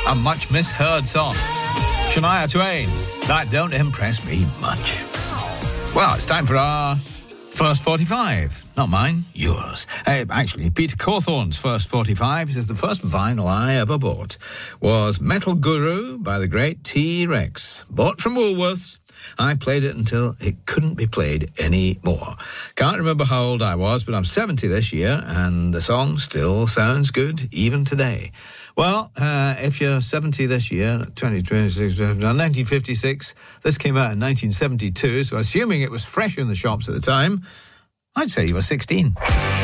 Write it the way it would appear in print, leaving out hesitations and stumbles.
A much misheard song. Shania Twain. That don't impress me much. Well, it's time for our First 45. Not mine, yours. Actually, Peter Cawthorne's First 45. He says the first vinyl I ever bought was Metal Guru by the great T-Rex. Bought from Woolworths. I played it until it couldn't be played anymore. Can't remember how old I was, but I'm 70 this year, and the song still sounds good even today. Well, if you're 70 this year, 1956, this came out in 1972, so assuming it was fresh in the shops at the time, I'd say you were 16.